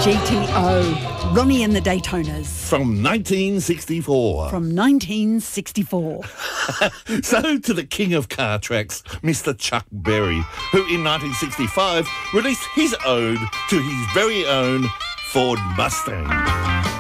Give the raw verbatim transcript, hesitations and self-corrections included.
G T O, Ronnie and the Daytonas. From nineteen sixty-four. From nineteen sixty-four. So to the king of car tracks, Mister Chuck Berry, who in nineteen sixty-five released his ode to his very own Ford Mustang.